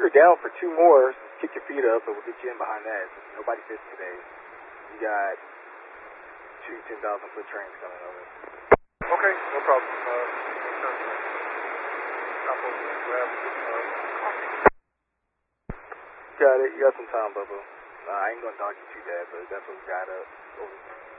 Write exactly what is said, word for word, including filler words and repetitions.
you're down for two more, kick your feet up, and we'll get you in behind that. Nobody fits today. You got two ten thousand foot trains coming over. Okay, no problem. Uh, got it. You got some time, Bubba. Uh, I ain't gonna dog you too bad, but that's what we got up over.